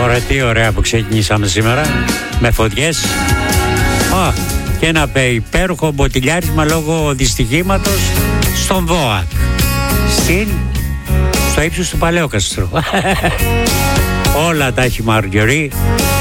Ωραία, τι ωραία που ξεκινήσαμε σήμερα με φωτιές. Και ένα υπέροχο μποτιλιάρισμα λόγω δυστυχήματος στον ΒΟΑΚ στο ύψος του Παλαιόκαστρου. Όλα τα έχει Μαργιορί.